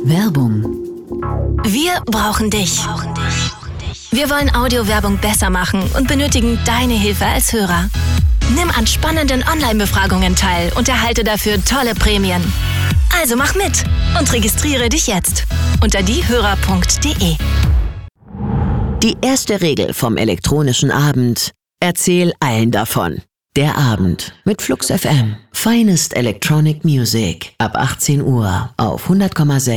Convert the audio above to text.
Werbung. Wir brauchen dich. Wir wollen Audiowerbung besser machen und benötigen deine Hilfe als Hörer. Nimm an spannenden Online-Befragungen teil und erhalte dafür tolle Prämien. Also mach mit und registriere dich jetzt unter diehörer.de. Die erste Regel vom elektronischen Abend: Erzähl allen davon. Der Abend mit Flux FM. Finest Electronic Music ab 18 Uhr auf 100,6